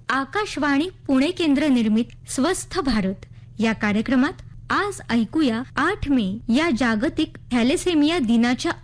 आकाशवाणी पुणे केंद्र निर्मित स्वस्थ भारत या कार्यक्रमात आज ऐकूया 8 मे या जागतिक थॅलेसेमिया दिनाच्या